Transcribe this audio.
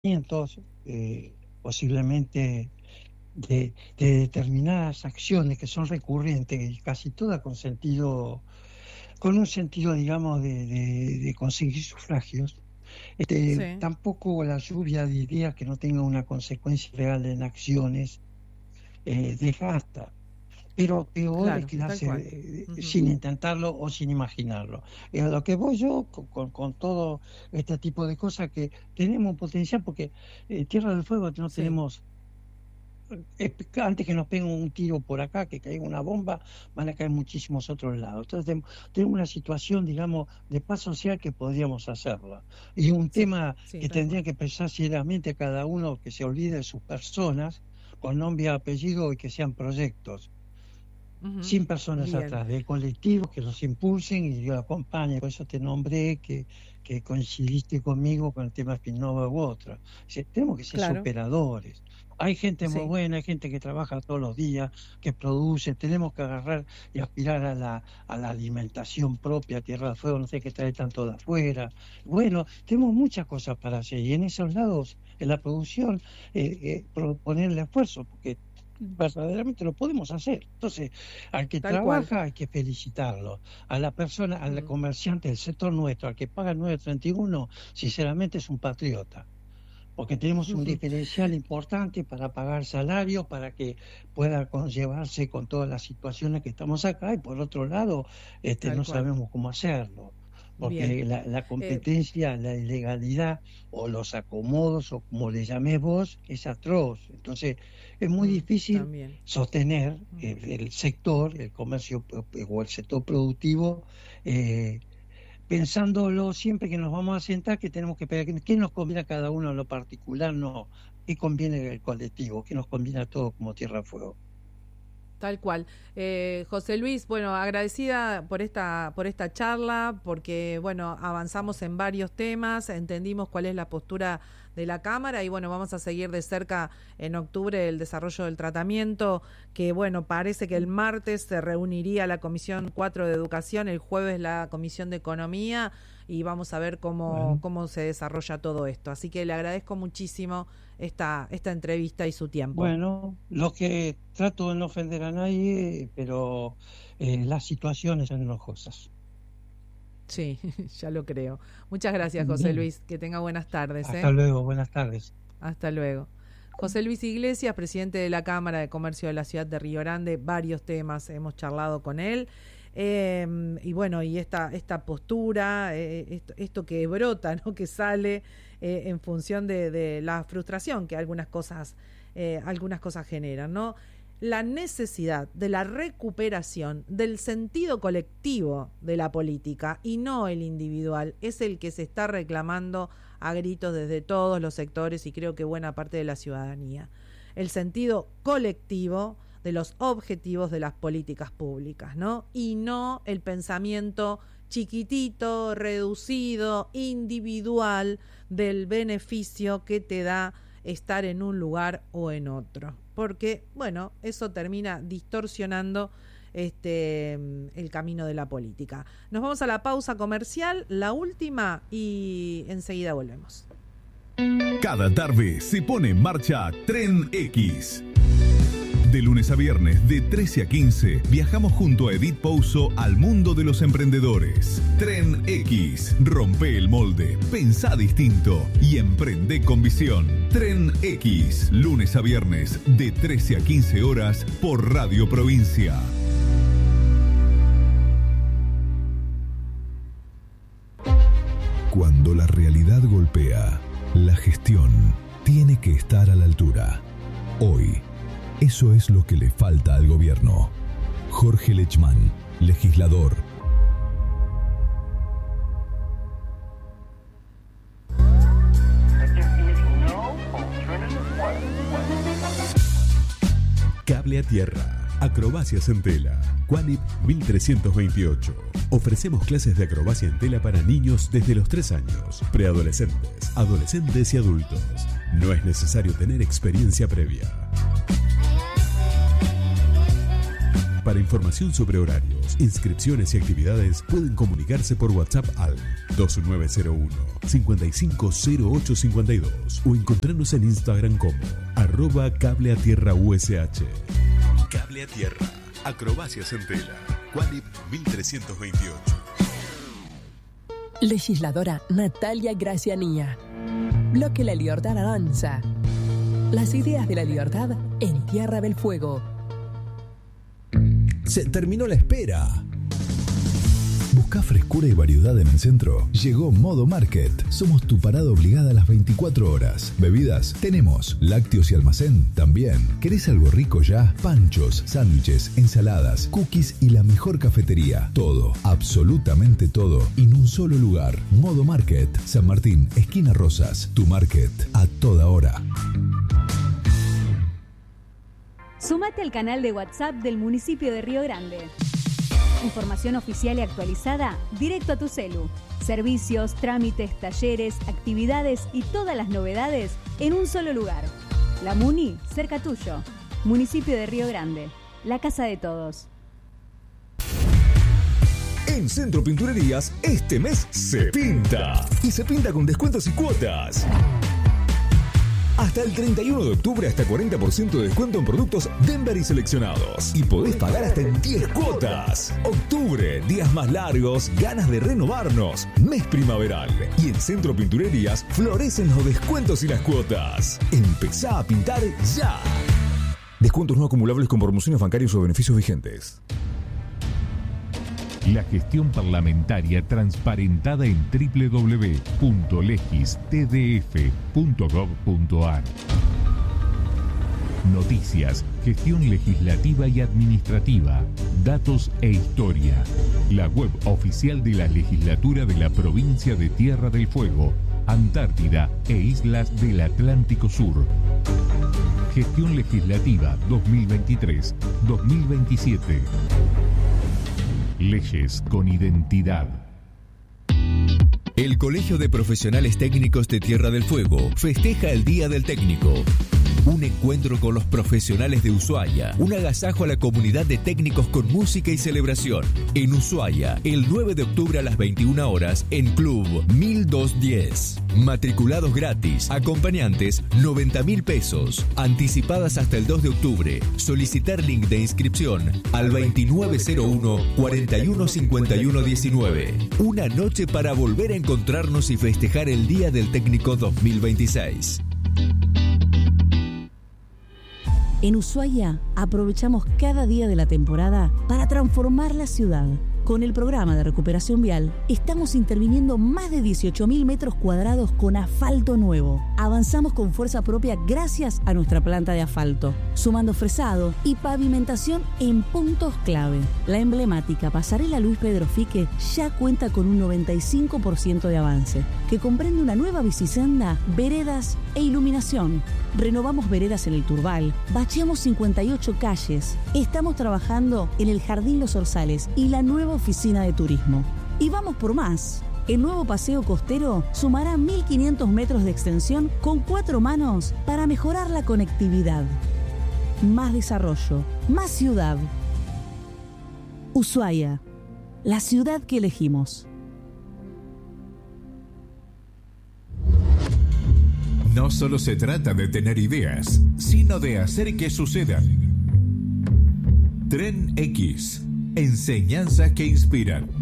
posiblemente de determinadas acciones que son recurrentes y casi todas con un sentido, digamos, de conseguir sufragios. Sí, Tampoco la lluvia de ideas que no tenga una consecuencia real en acciones desgasta, pero peor es claro, que la tal hace cual. Ujú. sin intentarlo o sin imaginarlo. A lo que voy yo con todo este tipo de cosas que tenemos potencial, porque Tierra del Fuego no Sí, tenemos. Antes que nos peguen un tiro por acá, que caiga una bomba, van a caer muchísimos otros lados. Entonces tenemos una situación, digamos, de paz social que podríamos hacerla. Y un sí, tema sí, que tal tendría cual. que pensar seriamente cada uno, que se olvide de sus personas, con nombre y apellido, y que sean proyectos Ujú. sin personas Bien, atrás, de colectivos que los impulsen y yo acompañe. Por eso te nombré que coincidiste conmigo con el tema Spinova u otro. Tenemos que ser claro, superadores. Hay gente muy sí, buena, hay gente que trabaja todos los días, que produce. Tenemos que agarrar y aspirar a la alimentación propia, Tierra del Fuego, no sé qué trae tanto de afuera. Bueno, tenemos muchas cosas para hacer y en esos lados, en la producción, ponerle esfuerzo, porque verdaderamente lo podemos hacer. Entonces, al que tal cual. trabaja hay que felicitarlo. A la persona, al Mm, comerciante del sector nuestro, al que paga el 9.31, sinceramente es un patriota. Porque tenemos un ujú. diferencial importante para pagar salario, para que pueda conllevarse con todas las situaciones que estamos acá, y por otro lado, Tal no cual. sabemos cómo hacerlo. Bien. Porque la Eh, competencia, la ilegalidad o los acomodos, o como le llamé vos, es atroz. Entonces, es muy difícil también. sostener Mm, el sector, el comercio o el sector productivo, pensándolo siempre que nos vamos a sentar, que tenemos que pegar, ¿qué nos conviene a cada uno en lo particular? No, ¿qué conviene el colectivo? ¿Qué nos conviene a todos como Tierra Fuego? tal cual. José Luis, bueno, agradecida por esta charla, porque, bueno, avanzamos en varios temas, entendimos cuál es la postura de la Cámara y, bueno, vamos a seguir de cerca en octubre el desarrollo del tratamiento, que, bueno, parece que el martes se reuniría la Comisión 4 de Educación, el jueves la Comisión de Economía y vamos a ver Bueno, cómo se desarrolla todo esto. Así que le agradezco muchísimo esta entrevista y su tiempo. bueno, lo que trato de no ofender a nadie, pero las situaciones son enojosas. Sí, ya lo creo. Muchas gracias, José Bien, Luis. Que tenga buenas tardes, ¿eh? hasta luego, buenas tardes. Hasta luego. José Luis Iglesias, presidente de la Cámara de Comercio de la ciudad de Río Grande, varios temas hemos charlado con él. Y bueno, y esta postura, esto que brota, ¿no? Que sale en función de la frustración que algunas cosas generan, ¿no? La necesidad de la recuperación del sentido colectivo de la política y no el individual es el que se está reclamando a gritos desde todos los sectores y creo que buena parte de la ciudadanía. El sentido colectivo de los objetivos de las políticas públicas, ¿no? Y no el pensamiento chiquitito, reducido, individual del beneficio que te da estar en un lugar o en otro. Porque, bueno, eso termina distorsionando el camino de la política. Nos vamos a la pausa comercial, la última, y enseguida volvemos. Cada tarde se pone en marcha Tren X. De lunes a viernes, de 13 a 15, viajamos junto a Edith Pouso al mundo de los emprendedores. Tren X. Rompe el molde, pensá distinto y emprende con visión. Tren X. Lunes a viernes, de 13 a 15 horas, por Radio Provincia. Cuando la realidad golpea, la gestión tiene que estar a la altura. Hoy, eso es lo que le falta al gobierno. Jorge Lechman, legislador. Cable a tierra. Acrobacias en tela. Qualip 1328. Ofrecemos clases de acrobacia en tela para niños desde los 3 años, preadolescentes, adolescentes y adultos. No es necesario tener experiencia previa. Para información sobre horarios, inscripciones y actividades, pueden comunicarse por WhatsApp al 2901-550852 o encontrarnos en Instagram como @cableatierraush. Cable a Tierra, acrobacias en tela, Qualib 1328. Legisladora Natalia Gracianía. Bloque La Libertad avanza. Las ideas de la libertad en Tierra del Fuego. Se terminó la espera. ¿Buscás frescura y variedad en el centro? Llegó Modo Market. Somos tu parada obligada a las 24 horas. Bebidas, tenemos. Lácteos y almacén, también. ¿Querés algo rico ya? Panchos, sándwiches, ensaladas, cookies y la mejor cafetería. Todo, absolutamente todo, en un solo lugar. Modo Market, San Martín, esquina Rosas. Tu market, a toda hora. Súmate al canal de WhatsApp del municipio de Río Grande. Información oficial y actualizada directo a tu celu. Servicios, trámites, talleres, actividades y todas las novedades en un solo lugar. La Muni, cerca tuyo. Municipio de Río Grande. La casa de todos. En Centro Pinturerías, este mes se pinta. Y se pinta con descuentos y cuotas. Hasta el 31 de octubre, hasta 40% de descuento en productos Denver y seleccionados. Y podés pagar hasta en 10 cuotas. Octubre, días más largos, ganas de renovarnos. Mes primaveral. Y en Centro Pinturerías florecen los descuentos y las cuotas. Empezá a pintar ya. Descuentos no acumulables con promociones bancarias o beneficios vigentes. La gestión parlamentaria transparentada en www.legistdf.gov.ar. Noticias, gestión legislativa y administrativa, datos e historia. La web oficial de la legislatura de la provincia de Tierra del Fuego, Antártida e Islas del Atlántico Sur. Gestión legislativa 2023-2027. Leyes con identidad. El Colegio de Profesionales Técnicos de Tierra del Fuego festeja el Día del Técnico. Un encuentro con los profesionales de Ushuaia, un agasajo a la comunidad de técnicos con música y celebración. En Ushuaia, el 9 de octubre a las 21 horas en Club 1210. Matriculados gratis, acompañantes 90.000 pesos, anticipadas hasta el 2 de octubre. Solicitar link de inscripción al 2901-415119. Una noche para volver a encontrarnos y festejar el Día del Técnico 2026. En Ushuaia aprovechamos cada día de la temporada para transformar la ciudad. Con el programa de recuperación vial, estamos interviniendo más de 18.000 metros cuadrados con asfalto nuevo. Avanzamos con fuerza propia gracias a nuestra planta de asfalto, sumando fresado y pavimentación en puntos clave. La emblemática pasarela Luis Pedro Fique ya cuenta con un 95% de avance, que comprende una nueva bicisenda, veredas e iluminación. Renovamos veredas en el Turbal, bacheamos 58 calles. Estamos trabajando en el Jardín Los Orzales y la nueva oficina de turismo. Y vamos por más. El nuevo paseo costero sumará 1.500 metros de extensión con 4 manos para mejorar la conectividad. Más desarrollo, más ciudad. Ushuaia, la ciudad que elegimos. No solo se trata de tener ideas, sino de hacer que sucedan. Tren X. Enseñanzas que inspiran.